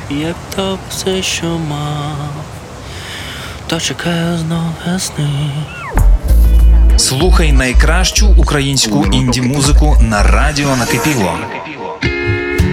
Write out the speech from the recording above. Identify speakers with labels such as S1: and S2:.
S1: як то все, що мав, то чекаю знов весни.
S2: Слухай найкращу українську інді-музику на радіо Накипіло.